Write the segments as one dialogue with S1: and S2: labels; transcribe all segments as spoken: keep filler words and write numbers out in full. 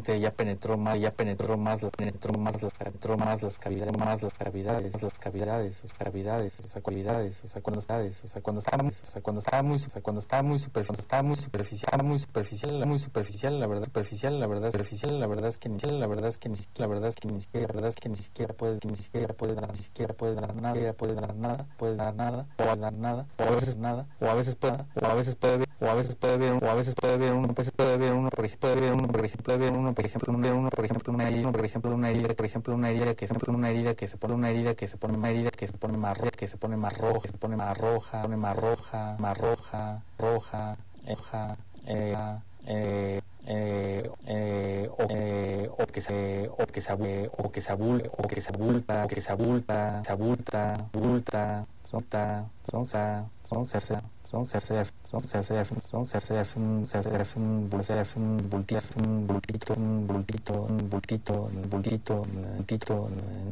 S1: ya penetró más, ya penetró más, las penetró más, las penetró más las cavidades, más las cavidades, las cavidades, las cavidades, o sea, cavidades, o sea, cuando está, o sea, cuando está, o sea, cuando está muy, o sea, cuando está muy superficial, está muy superficial, muy superficial, muy superficial, la verdad, superficial, la verdad, superficial, la verdad es que ni la verdad es que ni siquiera, la verdad es que ni siquiera, la verdad es que ni siquiera puede, ni siquiera puede dar, ni siquiera puede dar nada, puede dar nada, puede dar nada, puede dar nada, o a veces nada, o a veces puede, o a veces puede ver, o a veces puede ver, o a veces puede ver uno, pues puede ver uno, por ejemplo, puede ver uno, por ejemplo, puede ver uno, por ejemplo, ver uno, por ejemplo, una herida, por ejemplo, una herida, por ejemplo, una herida que se pone una herida que se pone una herida que se pone una herida que se pone más roja, que se pone más roja, que se pone más roja, pone más roja, más roja, roja, roja, eh, eh, eh, eh, o, eh, o que se o que se abule, o que se abule, o que se abulta, o que se abulta, se abulta, bulta, sonta, sonsa, sonsa, son se hace son se hace son se hace un se hace un se hace un bultito un bultito un bultito un bultito un bultito un bultito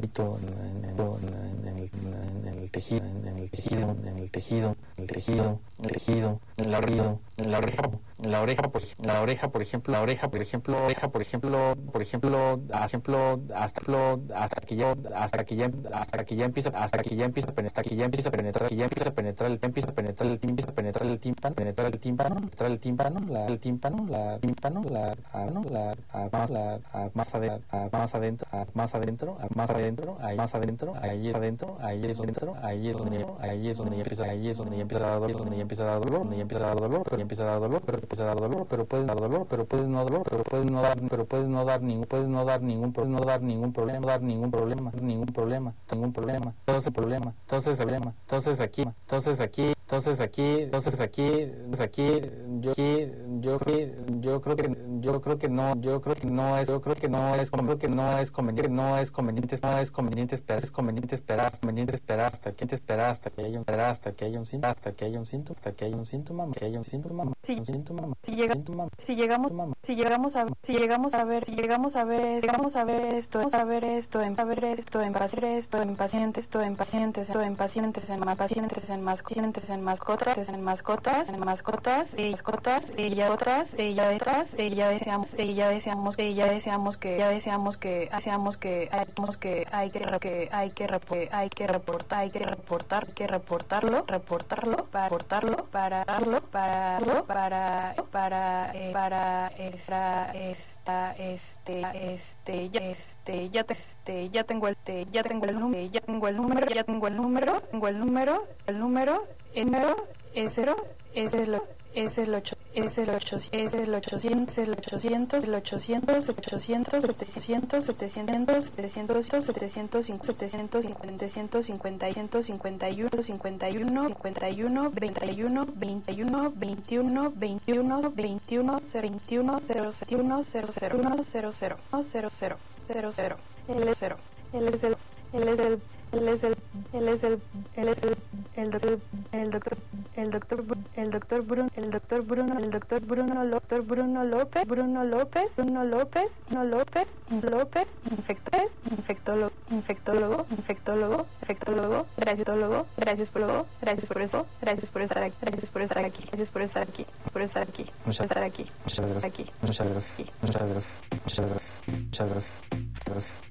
S1: en el tejido en el tejido en el tejido el tejido el tejido el arrido la oreja la oreja por la oreja por ejemplo la oreja por ejemplo oreja por ejemplo por ejemplo ejemplo hasta hasta que ya hasta que ya hasta que ya empieza hasta que ya empieza a penetrar que ya empieza a penetrar que ya empieza a penetrar el empieza a penetrar el empieza a penetrar el tímpano penetrar el tímpano penetrar el tímpano la el tímpano la tímpano la no la más la más adentro más adentro más adentro más adentro ahí más adentro ahí es adentro ahí es adentro ahí es donde ahí es donde empieza ahí es donde empieza a dar dolor donde empieza a dar dolor donde empieza a dar dolor pero empieza a dar dolor pero empieza a dar dolor pero puede dar dolor pero puede no dar dolor pero puede no dar pero puede no dar ningún puede no dar ningún no dar ningún problema no dar ningún problema ningún problema ningún problema entonces problema entonces problema entonces aquí entonces aquí entonces aquí entonces aquí entonces aquí yo aquí yo yo creo que yo creo que no yo creo que no es yo creo que no es creo que no es conveniente no es conveniente no es conveniente esperar es conveniente esperar es conveniente esperar hasta que te esperar hasta que haya un hasta que haya un síntoma hasta que haya un síntoma hasta que haya un síntoma que haya un síntoma
S2: si
S1: un síntoma
S2: si llega si llegamos si llegamos a si llegamos a ver si llegamos a ver llegamos a ver esto vamos a ver esto en a ver esto en pacientes esto en pacientes esto en pacientes esto en pacientes en más pacientes en más pacientes en mascotas en mascotas en mascotas y mascotas y ya otras y ya detrás y ya deseamos y ya deseamos y ya deseamos que ya deseamos que deseamos que hayamos que hay que que hay que hay que reportar hay que reportar que reportarlo reportarlo para reportarlo para darlo para darlo para para eh, para esta esta este este ya este ya te este ya tengo el te, ya tengo el número ya tengo el número ya tengo el número tengo el número el número el número es cero es el es el ocho es el ocho es el ochocientos el ochocientos el ochocientos ochocientos setecientos setecientos setecientos setecientos setecientos setecientos cincuenta y ciento cincuenta y uno cincuenta y uno cincuenta y uno veintiuno veintiuno veintiuno veintiuno veintiuno veintiuno cero uno cero cero uno cero cero cero cero cero cero él es cero él es el él es el él es el él es el él es el el doctor el doctor el doctor el doctor Bruno el doctor Bruno el doctor Bruno doctor Bruno López Bruno López Bruno López Bruno López López infectores infectólogo infectólogo infectólogo infectólogo graciólogo gracias por lo gracias por eso gracias por estar aquí gracias por estar aquí gracias por estar aquí por estar aquí por estar aquí
S1: muchas gracias
S2: aquí
S1: muchas gracias muchas gracias muchas gracias muchas gracias gracias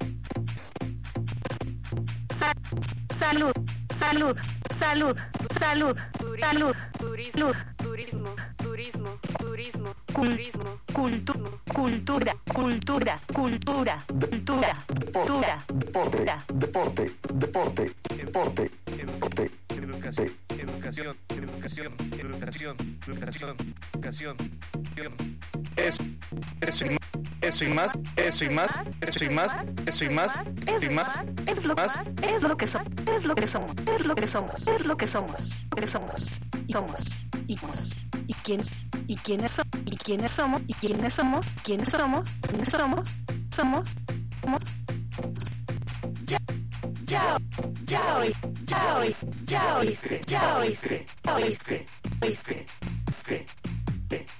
S2: Salud, salud, salud, salud, salud,
S3: turismo, turismo, turismo, turismo, turismo,
S2: cultura, cultura, cultura, cultura, cultura, cultura,
S4: deporte, deporte, deporte, deporte, deporte,
S3: educación, educación, educación, educación, educación, educación, eso, eso y eso y más, eso y más, eso y más, eso y más, eso y más,
S2: es lo más, es lo que somos, es lo que somos, es lo que somos, es lo que somos, lo que somos, y somos, y somos, y quién, y quiénes son, y quiénes somos, y quiénes somos, quiénes somos, quiénes somos, somos, somos, ya, ya, ya oíste, ya oíste, ya oíste, ya oíste, ya oíste, oíste, oíste, oíste.